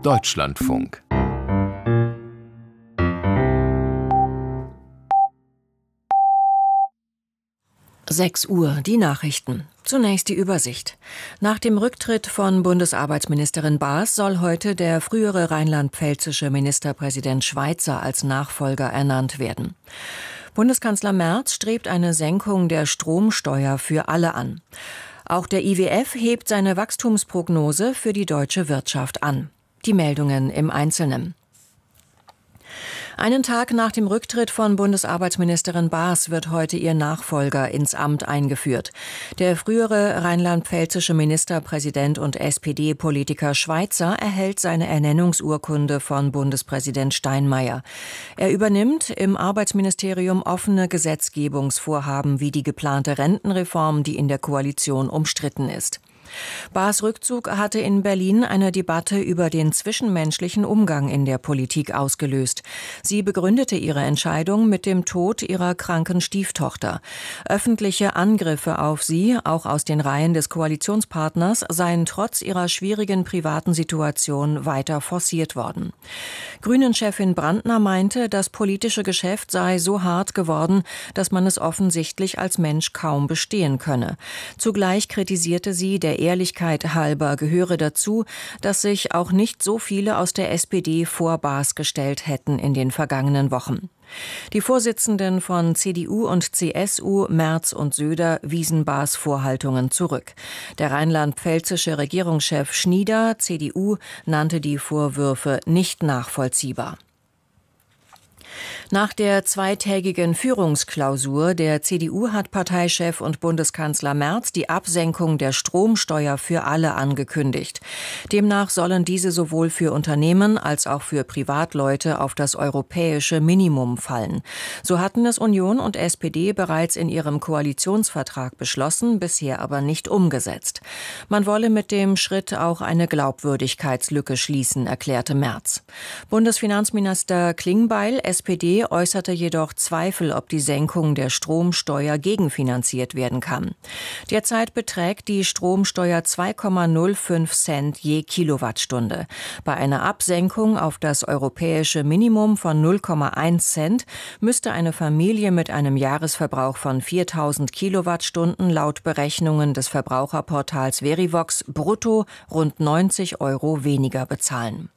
Deutschlandfunk. Sechs Uhr, die Nachrichten. Zunächst die Übersicht. Nach dem Rücktritt von Bundesarbeitsministerin Baas soll heute der frühere rheinland-pfälzische Ministerpräsident Schweizer als Nachfolger ernannt werden. Bundeskanzler Merz strebt eine Senkung der Stromsteuer für alle an. Auch der IWF hebt seine Wachstumsprognose für die deutsche Wirtschaft an. Die Meldungen im Einzelnen. Einen Tag nach dem Rücktritt von Bundesarbeitsministerin Baas wird heute ihr Nachfolger ins Amt eingeführt. Der frühere rheinland-pfälzische Ministerpräsident und SPD-Politiker Schweizer erhält seine Ernennungsurkunde von Bundespräsident Steinmeier. Er übernimmt im Arbeitsministerium offene Gesetzgebungsvorhaben wie die geplante Rentenreform, die in der Koalition umstritten ist. Baas' Rückzug hatte in Berlin eine Debatte über den zwischenmenschlichen Umgang in der Politik ausgelöst. Sie begründete ihre Entscheidung mit dem Tod ihrer kranken Stieftochter. Öffentliche Angriffe auf sie, auch aus den Reihen des Koalitionspartners, seien trotz ihrer schwierigen privaten Situation weiter forciert worden. Grünen-Chefin Brandner meinte, das politische Geschäft sei so hart geworden, dass man es offensichtlich als Mensch kaum bestehen könne. Zugleich kritisierte sie, der Ehrlichkeit halber gehöre dazu, dass sich auch nicht so viele aus der SPD vor Baas gestellt hätten in den vergangenen Wochen. Die Vorsitzenden von CDU und CSU, Merz und Söder, wiesen Baas' Vorhaltungen zurück. Der rheinland-pfälzische Regierungschef Schnieder, CDU, nannte die Vorwürfe nicht nachvollziehbar. Nach der zweitägigen Führungsklausur der CDU hat Parteichef und Bundeskanzler Merz die Absenkung der Stromsteuer für alle angekündigt. Demnach sollen diese sowohl für Unternehmen als auch für Privatleute auf das europäische Minimum fallen. So hatten es Union und SPD bereits in ihrem Koalitionsvertrag beschlossen, bisher aber nicht umgesetzt. Man wolle mit dem Schritt auch eine Glaubwürdigkeitslücke schließen, erklärte Merz. Bundesfinanzminister Klingbeil, SPD, äußerte jedoch Zweifel, ob die Senkung der Stromsteuer gegenfinanziert werden kann. Derzeit beträgt die Stromsteuer 2,05 Cent je Kilowattstunde. Bei einer Absenkung auf das europäische Minimum von 0,1 Cent müsste eine Familie mit einem Jahresverbrauch von 4.000 Kilowattstunden laut Berechnungen des Verbraucherportals Verivox brutto rund 90 € weniger bezahlen.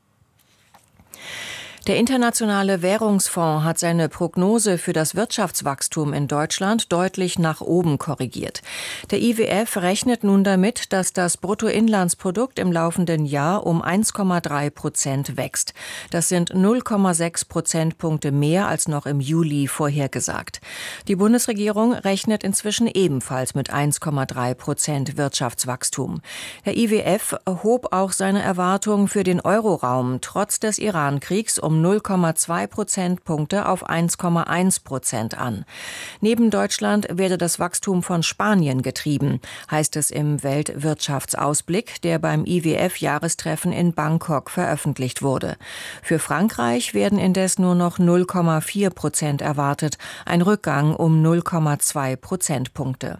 Der Internationale Währungsfonds hat seine Prognose für das Wirtschaftswachstum in Deutschland deutlich nach oben korrigiert. Der IWF rechnet nun damit, dass das Bruttoinlandsprodukt im laufenden Jahr um 1,3% wächst. Das sind 0,6 Prozentpunkte mehr als noch im Juli vorhergesagt. Die Bundesregierung rechnet inzwischen ebenfalls mit 1,3% Wirtschaftswachstum. Der IWF hob auch seine Erwartungen für den Euroraum trotz des Iran-Kriegs um 0,2 Prozentpunkte auf 1,1% an. Neben Deutschland werde das Wachstum von Spanien getrieben, heißt es im Weltwirtschaftsausblick, der beim IWF-Jahrestreffen in Bangkok veröffentlicht wurde. Für Frankreich werden indes nur noch 0,4% erwartet, ein Rückgang um 0,2 Prozentpunkte.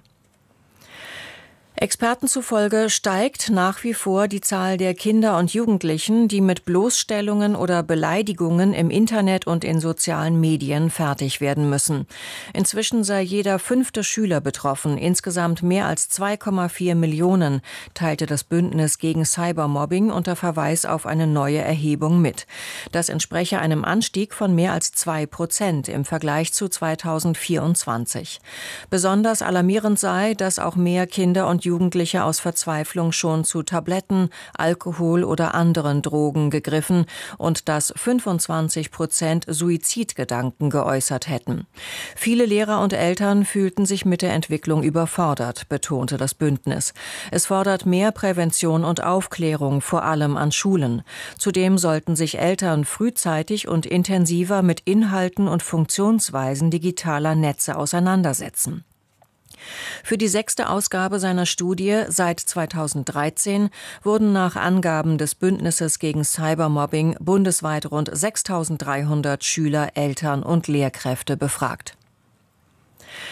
Experten zufolge steigt nach wie vor die Zahl der Kinder und Jugendlichen, die mit Bloßstellungen oder Beleidigungen im Internet und in sozialen Medien fertig werden müssen. Inzwischen sei jeder 5. Schüler betroffen, insgesamt mehr als 2,4 Millionen, teilte das Bündnis gegen Cybermobbing unter Verweis auf eine neue Erhebung mit. Das entspreche einem Anstieg von mehr als 2% im Vergleich zu 2024. Besonders alarmierend sei, dass auch mehr Kinder und Jugendliche aus Verzweiflung schon zu Tabletten, Alkohol oder anderen Drogen gegriffen und dass 25% Suizidgedanken geäußert hätten. Viele Lehrer und Eltern fühlten sich mit der Entwicklung überfordert, betonte das Bündnis. Es fordert mehr Prävention und Aufklärung, vor allem an Schulen. Zudem sollten sich Eltern frühzeitig und intensiver mit Inhalten und Funktionsweisen digitaler Netze auseinandersetzen. Für die 6. Ausgabe seiner Studie seit 2013 wurden nach Angaben des Bündnisses gegen Cybermobbing bundesweit rund 6.300 Schüler, Eltern und Lehrkräfte befragt.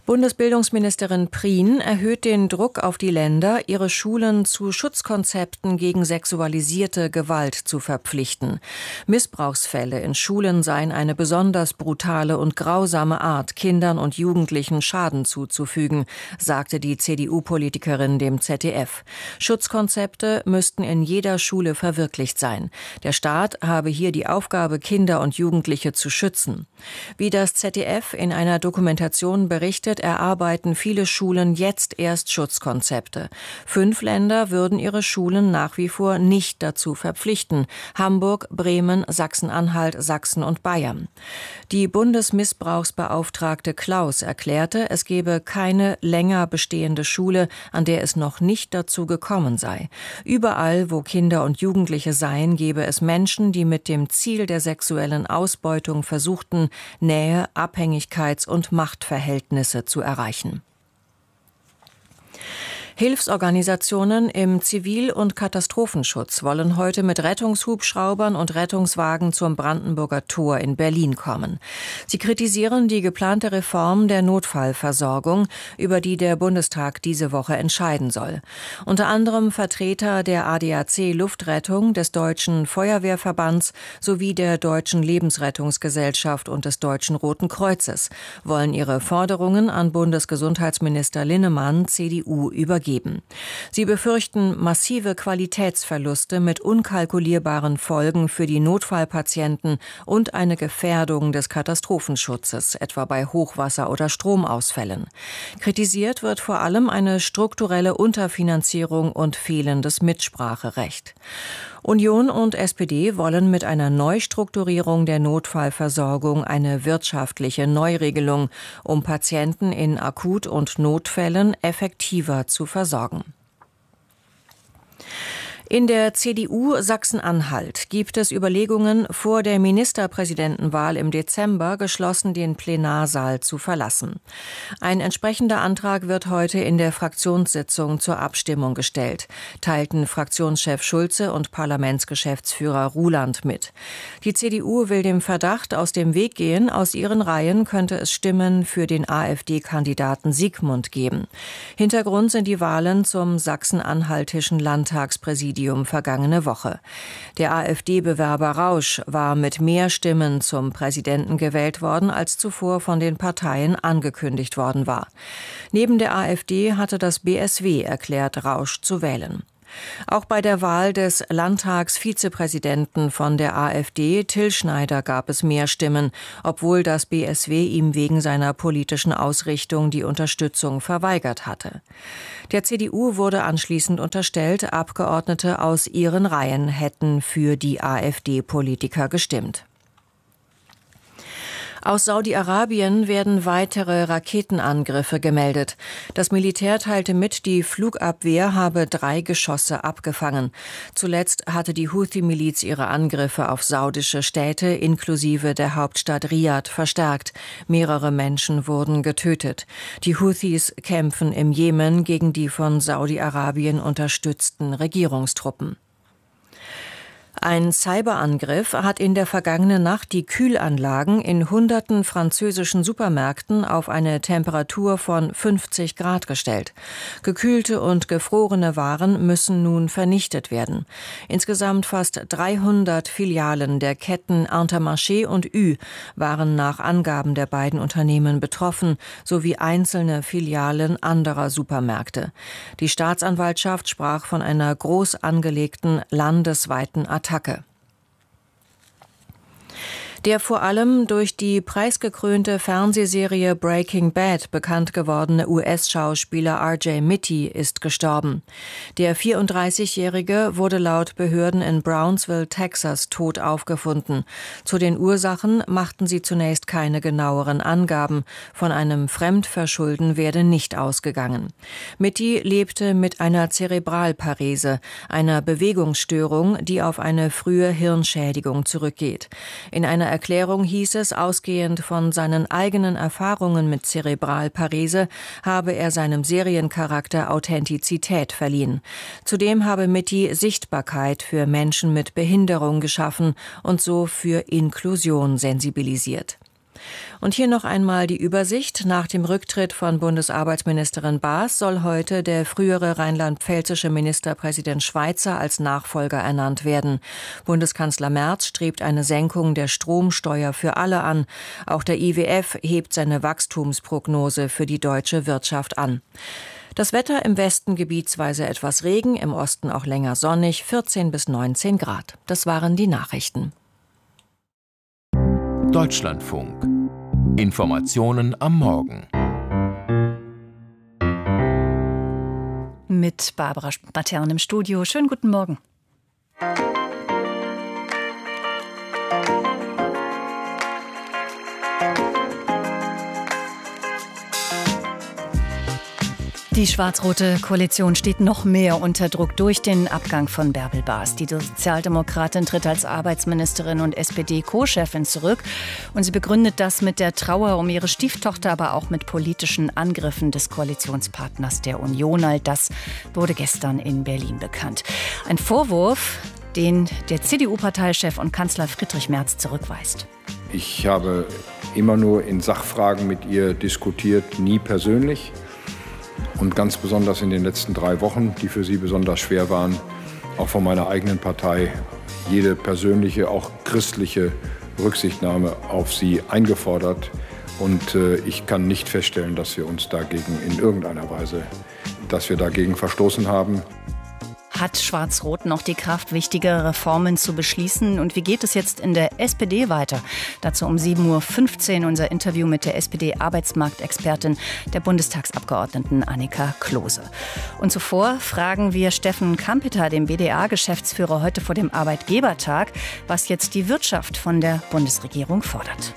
Bundesbildungsministerin Prien erhöht den Druck auf die Länder, ihre Schulen zu Schutzkonzepten gegen sexualisierte Gewalt zu verpflichten. Missbrauchsfälle in Schulen seien eine besonders brutale und grausame Art, Kindern und Jugendlichen Schaden zuzufügen, sagte die CDU-Politikerin dem ZDF. Schutzkonzepte müssten in jeder Schule verwirklicht sein. Der Staat habe hier die Aufgabe, Kinder und Jugendliche zu schützen. Wie das ZDF in einer Dokumentation berichtet, erarbeiten viele Schulen jetzt erst Schutzkonzepte. 5 Länder würden ihre Schulen nach wie vor nicht dazu verpflichten: Hamburg, Bremen, Sachsen-Anhalt, Sachsen und Bayern. Die Bundesmissbrauchsbeauftragte Klaus erklärte, es gebe keine länger bestehende Schule, an der es noch nicht dazu gekommen sei. Überall, wo Kinder und Jugendliche seien, gebe es Menschen, die mit dem Ziel der sexuellen Ausbeutung versuchten, Nähe, Abhängigkeits- und Machtverhältnisse zu erreichen. Hilfsorganisationen im Zivil- und Katastrophenschutz wollen heute mit Rettungshubschraubern und Rettungswagen zum Brandenburger Tor in Berlin kommen. Sie kritisieren die geplante Reform der Notfallversorgung, über die der Bundestag diese Woche entscheiden soll. Unter anderem Vertreter der ADAC Luftrettung, des Deutschen Feuerwehrverbands sowie der Deutschen Lebensrettungsgesellschaft und des Deutschen Roten Kreuzes wollen ihre Forderungen an Bundesgesundheitsminister Linnemann, CDU, übergeben. Sie befürchten massive Qualitätsverluste mit unkalkulierbaren Folgen für die Notfallpatienten und eine Gefährdung des Katastrophenschutzes, etwa bei Hochwasser- oder Stromausfällen. Kritisiert wird vor allem eine strukturelle Unterfinanzierung und fehlendes Mitspracherecht. Union und SPD wollen mit einer Neustrukturierung der Notfallversorgung eine wirtschaftliche Neuregelung, um Patienten in Akut- und Notfällen effektiver zu versorgen. In der CDU Sachsen-Anhalt gibt es Überlegungen, vor der Ministerpräsidentenwahl im Dezember geschlossen den Plenarsaal zu verlassen. Ein entsprechender Antrag wird heute in der Fraktionssitzung zur Abstimmung gestellt, teilten Fraktionschef Schulze und Parlamentsgeschäftsführer Ruland mit. Die CDU will dem Verdacht aus dem Weg gehen, aus ihren Reihen könnte es Stimmen für den AfD-Kandidaten Siegmund geben. Hintergrund sind die Wahlen zum sachsen-anhaltischen Landtagspräsidium vergangene Woche. Der AfD-Bewerber Rausch war mit mehr Stimmen zum Präsidenten gewählt worden, als zuvor von den Parteien angekündigt worden war. Neben der AfD hatte das BSW erklärt, Rausch zu wählen. Auch bei der Wahl des Landtagsvizepräsidenten von der AfD, Till Schneider, gab es mehr Stimmen, obwohl das BSW ihm wegen seiner politischen Ausrichtung die Unterstützung verweigert hatte. Der CDU wurde anschließend unterstellt, Abgeordnete aus ihren Reihen hätten für die AfD-Politiker gestimmt. Aus Saudi-Arabien werden weitere Raketenangriffe gemeldet. Das Militär teilte mit, die Flugabwehr habe 3 Geschosse abgefangen. Zuletzt hatte die Houthi-Miliz ihre Angriffe auf saudische Städte inklusive der Hauptstadt Riad verstärkt. Mehrere Menschen wurden getötet. Die Houthis kämpfen im Jemen gegen die von Saudi-Arabien unterstützten Regierungstruppen. Ein Cyberangriff hat in der vergangenen Nacht die Kühlanlagen in hunderten französischen Supermärkten auf eine Temperatur von 50 Grad gestellt. Gekühlte und gefrorene Waren müssen nun vernichtet werden. Insgesamt fast 300 Filialen der Ketten Intermarché und Ü waren nach Angaben der beiden Unternehmen betroffen, sowie einzelne Filialen anderer Supermärkte. Die Staatsanwaltschaft sprach von einer groß angelegten landesweiten Attacke. Der vor allem durch die preisgekrönte Fernsehserie Breaking Bad bekannt gewordene US-Schauspieler R.J. Mitte ist gestorben. Der 34-Jährige wurde laut Behörden in Brownsville, Texas, tot aufgefunden. Zu den Ursachen machten sie zunächst keine genaueren Angaben. Von einem Fremdverschulden werde nicht ausgegangen. Mitte lebte mit einer Zerebralparese, einer Bewegungsstörung, die auf eine frühe Hirnschädigung zurückgeht. In einer Erklärung hieß es, ausgehend von seinen eigenen Erfahrungen mit Zerebralparese habe er seinem Seriencharakter Authentizität verliehen. Zudem habe Mitte Sichtbarkeit für Menschen mit Behinderung geschaffen und so für Inklusion sensibilisiert. Und hier noch einmal die Übersicht. Nach dem Rücktritt von Bundesarbeitsministerin Baas soll heute der frühere rheinland-pfälzische Ministerpräsident Schweitzer als Nachfolger ernannt werden. Bundeskanzler Merz strebt eine Senkung der Stromsteuer für alle an. Auch der IWF hebt seine Wachstumsprognose für die deutsche Wirtschaft an. Das Wetter im Westen gebietsweise etwas Regen, im Osten auch länger sonnig, 14 bis 19 Grad. Das waren die Nachrichten. Deutschlandfunk. Informationen am Morgen. Mit Barbara Matern im Studio. Schönen guten Morgen. Die schwarz-rote Koalition steht noch mehr unter Druck durch den Abgang von Bärbel Baas. Die Sozialdemokratin tritt als Arbeitsministerin und SPD-Co-Chefin zurück. Und sie begründet das mit der Trauer um ihre Stieftochter, aber auch mit politischen Angriffen des Koalitionspartners der Union. All das wurde gestern in Berlin bekannt. Ein Vorwurf, den der CDU-Parteichef und Kanzler Friedrich Merz zurückweist. Ich habe immer nur in Sachfragen mit ihr diskutiert, nie persönlich. Und ganz besonders in den letzten 3 Wochen, die für sie besonders schwer waren, auch von meiner eigenen Partei, jede persönliche, auch christliche Rücksichtnahme auf sie eingefordert. Und ich kann nicht feststellen, dass wir uns dagegen in irgendeiner Weise, dass wir dagegen verstoßen haben. Hat Schwarz-Rot noch die Kraft, wichtige Reformen zu beschließen? Und wie geht es jetzt in der SPD weiter? Dazu um 7.15 Uhr unser Interview mit der SPD-Arbeitsmarktexpertin, der Bundestagsabgeordneten Annika Klose. Und zuvor fragen wir Steffen Kampeter, dem BDA-Geschäftsführer, heute vor dem Arbeitgebertag, was jetzt die Wirtschaft von der Bundesregierung fordert.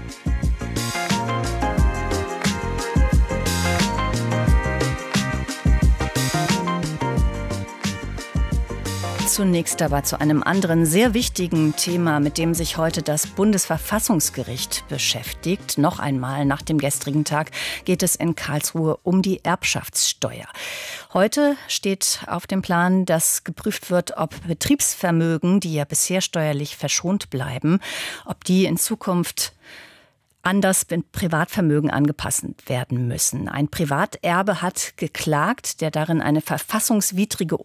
Zunächst aber zu einem anderen sehr wichtigen Thema, mit dem sich heute das Bundesverfassungsgericht beschäftigt. Noch einmal nach dem gestrigen Tag geht es in Karlsruhe um die Erbschaftssteuer. Heute steht auf dem Plan, dass geprüft wird, ob Betriebsvermögen, die ja bisher steuerlich verschont bleiben, ob die in Zukunft anders mit Privatvermögen angepasst werden müssen. Ein Privaterbe hat geklagt, der darin eine verfassungswidrige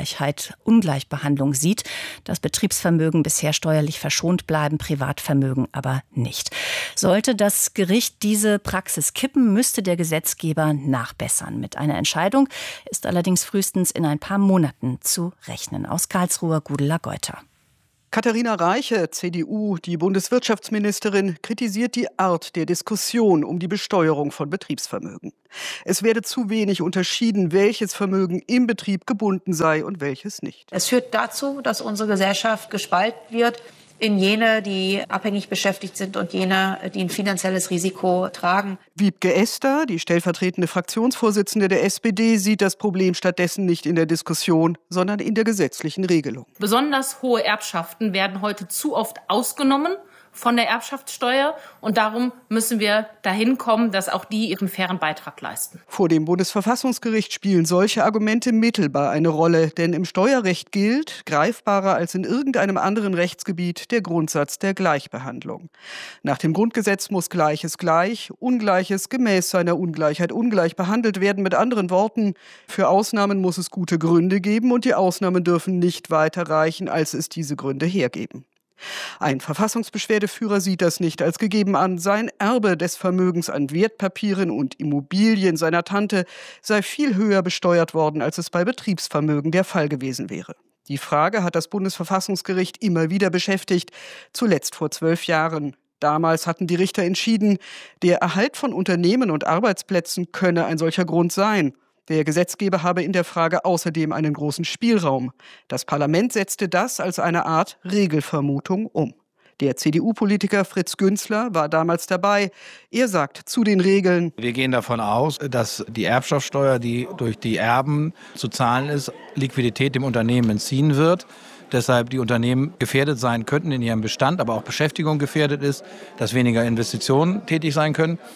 Ungleichbehandlung sieht, dass Betriebsvermögen bisher steuerlich verschont bleiben, Privatvermögen aber nicht. Sollte das Gericht diese Praxis kippen, müsste der Gesetzgeber nachbessern. Mit einer Entscheidung ist allerdings frühestens in ein paar Monaten zu rechnen. Aus Karlsruhe, Gudula Geuter. Katharina Reiche, CDU, die Bundeswirtschaftsministerin, kritisiert die Art der Diskussion um die Besteuerung von Betriebsvermögen. Es werde zu wenig unterschieden, welches Vermögen im Betrieb gebunden sei und welches nicht. Es führt dazu, dass unsere Gesellschaft gespalten wird in jene, die abhängig beschäftigt sind und jene, die ein finanzielles Risiko tragen. Wiebke Esther, die stellvertretende Fraktionsvorsitzende der SPD, sieht das Problem stattdessen nicht in der Diskussion, sondern in der gesetzlichen Regelung. Besonders hohe Erbschaften werden heute zu oft ausgenommen von der Erbschaftssteuer und darum müssen wir dahin kommen, dass auch die ihren fairen Beitrag leisten. Vor dem Bundesverfassungsgericht spielen solche Argumente mittelbar eine Rolle, denn im Steuerrecht gilt, greifbarer als in irgendeinem anderen Rechtsgebiet, der Grundsatz der Gleichbehandlung. Nach dem Grundgesetz muss Gleiches gleich, Ungleiches gemäß seiner Ungleichheit ungleich behandelt werden. Mit anderen Worten, für Ausnahmen muss es gute Gründe geben und die Ausnahmen dürfen nicht weiter reichen, als es diese Gründe hergeben. Ein Verfassungsbeschwerdeführer sieht das nicht als gegeben an. Sein Erbe des Vermögens an Wertpapieren und Immobilien seiner Tante sei viel höher besteuert worden, als es bei Betriebsvermögen der Fall gewesen wäre. Die Frage hat das Bundesverfassungsgericht immer wieder beschäftigt, zuletzt vor 12 Jahren. Damals hatten die Richter entschieden, der Erhalt von Unternehmen und Arbeitsplätzen könne ein solcher Grund sein. Der Gesetzgeber habe in der Frage außerdem einen großen Spielraum. Das Parlament setzte das als eine Art Regelvermutung um. Der CDU-Politiker Fritz Günzler war damals dabei. Er sagt zu den Regeln: Wir gehen davon aus, dass die Erbschaftssteuer, die durch die Erben zu zahlen ist, Liquidität dem Unternehmen entziehen wird. Deshalb die Unternehmen gefährdet sein könnten in ihrem Bestand, aber auch Beschäftigung gefährdet ist, dass weniger Investitionen tätig sein können.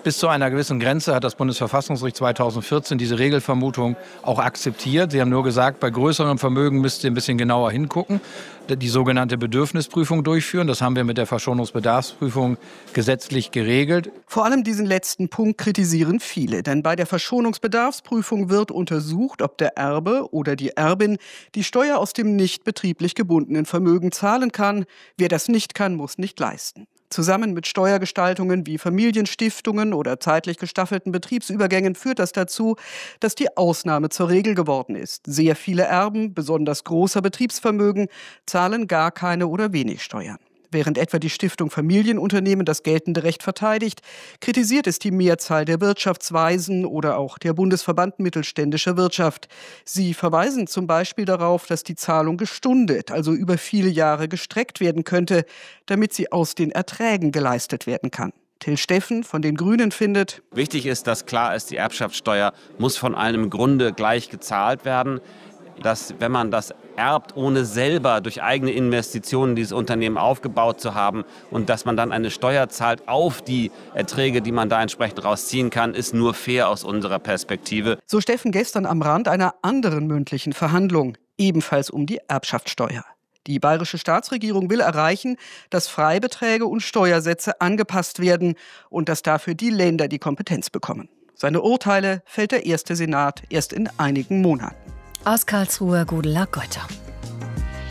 Bis zu einer gewissen Grenze hat das Bundesverfassungsgericht 2014 diese Regelvermutung auch akzeptiert. Sie haben nur gesagt, bei größerem Vermögen müsst ihr ein bisschen genauer hingucken, die sogenannte Bedürfnisprüfung durchführen. Das haben wir mit der Verschonungsbedarfsprüfung gesetzlich geregelt. Vor allem diesen letzten Punkt kritisieren viele, denn bei der Verschonungsbedarfsprüfung wird untersucht, ob der Erbe oder die Erbin die Steuer aus dem nicht betrieblich gebundenen Vermögen zahlen kann. Wer das nicht kann, muss nicht leisten. Zusammen mit Steuergestaltungen wie Familienstiftungen oder zeitlich gestaffelten Betriebsübergängen führt das dazu, dass die Ausnahme zur Regel geworden ist. Sehr viele Erben, besonders großer Betriebsvermögen, zahlen gar keine oder wenig Steuern. Während etwa die Stiftung Familienunternehmen das geltende Recht verteidigt, kritisiert es die Mehrzahl der Wirtschaftsweisen oder auch der Bundesverband Mittelständischer Wirtschaft. Sie verweisen zum Beispiel darauf, dass die Zahlung gestundet, also über viele Jahre gestreckt werden könnte, damit sie aus den Erträgen geleistet werden kann. Till Steffen von den Grünen findet: Wichtig ist, dass klar ist, die Erbschaftssteuer muss von allen im Grunde gleich gezahlt werden. Dass, wenn man das erbt, ohne selber durch eigene Investitionen dieses Unternehmen aufgebaut zu haben und dass man dann eine Steuer zahlt auf die Erträge, die man da entsprechend rausziehen kann, ist nur fair aus unserer Perspektive. So Steffen gestern am Rand einer anderen mündlichen Verhandlung, ebenfalls um die Erbschaftssteuer. Die bayerische Staatsregierung will erreichen, dass Freibeträge und Steuersätze angepasst werden und dass dafür die Länder die Kompetenz bekommen. Seine Urteile fällt der erste Senat erst in einigen Monaten. Aus Karlsruhe, Gudula Geuter.